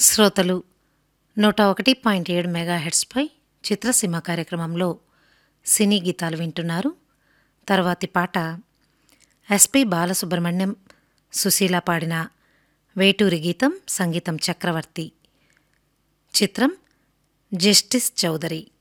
శ్రోతలు 101.7 మెగాహెర్ట్జ్పై చిత్రసీమ కార్యక్రమంలో సినీ గీతాలు వింటున్నారు. తర్వాతి పాట ఎస్పి బాలసుబ్రహ్మణ్యం, సుశీల పాడిన వేటూరి గీతం, సంగీతం చక్రవర్తి. చిత్రం జస్టిస్ చౌదరి.